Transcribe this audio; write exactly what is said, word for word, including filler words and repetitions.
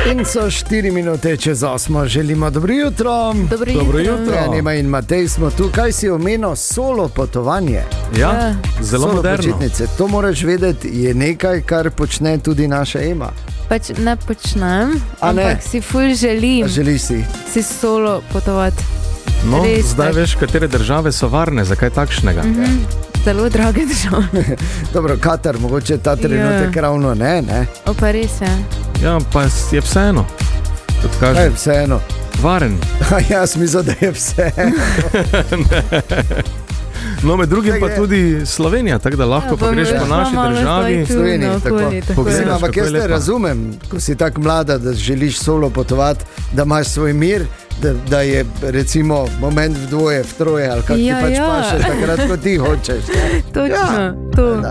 In so štiri minute čez osmo, želimo dobro jutro. Dobro Dobro jutro. jutro. Ja, Nema in Matej smo tu. Kaj si omenil? Solo potovanje. Ja, Ja. zelo Solo moderno. počitnice. To moraš vedeti, je nekaj, kar počne tudi naša Ema. Pač ne počnem, A ne? ampak si ful želim A želiš si? si solo potovati. No, Res, zdaj tak. veš, katere države so varne, zakaj takšnega. Mhm. Zelo drage države. Dobro, Katar, mogoče ta trenutek Ja. ravno ne, ne? O, pa res je. Ja, pa je vseeno. Kot Kaj je kažem, vseeno? varen. A jaz mislim, da je vse. No, med drugim Kaj pa je? tudi Slovenija, tako da lahko Ja, pa greš pa po malo naši zdaj državi. tu Sloveniji, naokoli, tako. tako Pogledaš, je. Mislim, ampak kako jaz je te lepa. razumem, ko si tako mlada, da želiš solo potovati, da imaš svoj mir, da, da je recimo moment v dvoje, v troje ali kako ti Ja, pač ja. paše, takrat, ko ti hočeš. Točno, Ja. to.